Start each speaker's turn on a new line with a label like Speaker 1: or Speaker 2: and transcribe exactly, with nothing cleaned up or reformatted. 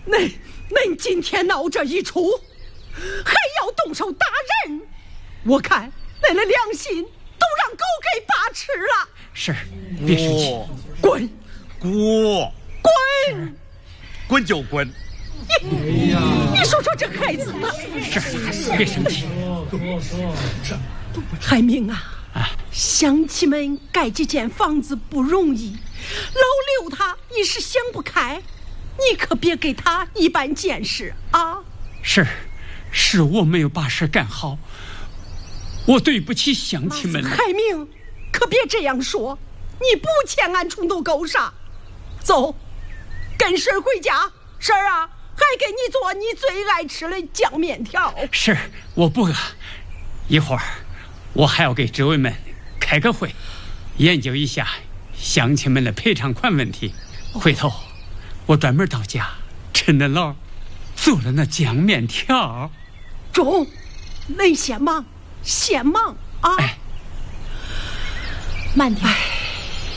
Speaker 1: 恁恁今天闹这一出，还要动手打人，我看恁的良心都让狗给把持了。
Speaker 2: 是，别生气，
Speaker 1: 滚！
Speaker 3: 姑，
Speaker 1: 滚！
Speaker 3: 滚就滚！
Speaker 1: 你你说说这孩子啊！
Speaker 2: 是，别生气。
Speaker 1: 海明啊，啊乡亲们盖这间房子不容易，老刘他一时想不开，你可别给他一般见识啊！
Speaker 2: 是，是我没有把事干好，我对不起乡亲们。
Speaker 1: 海明，可别这样说，你不欠俺冲头狗啥。走，跟婶儿回家。婶儿啊，还给你做你最爱吃的酱面条。
Speaker 2: 是，我不饿。一会儿我还要给职委们开个会，研究一下乡亲们的赔偿款问题。回头我专门到家趁那老做了那酱面条。
Speaker 1: 中，恁先忙，先忙啊！
Speaker 4: 哎，慢点。